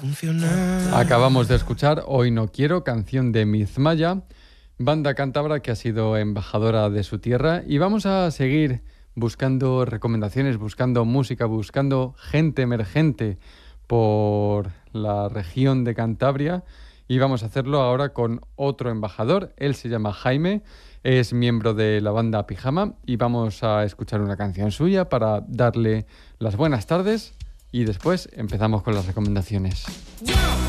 Acabamos de escuchar Hoy no quiero, canción de Mizmaya, banda cántabra que ha sido embajadora de su tierra, y vamos a seguir buscando recomendaciones, buscando música, buscando gente emergente por la región de Cantabria, y vamos a hacerlo ahora con otro embajador. Él se llama Jaime, es miembro de la banda Pijama, y vamos a escuchar una canción suya para darle las buenas tardes y después empezamos con las recomendaciones.